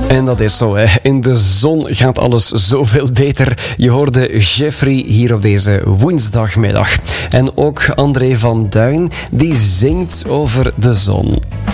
En dat is zo, hè. In de zon gaat alles zoveel beter. Je hoorde Jeffrey hier op deze woensdagmiddag. En ook André van Duin, die zingt over de zon.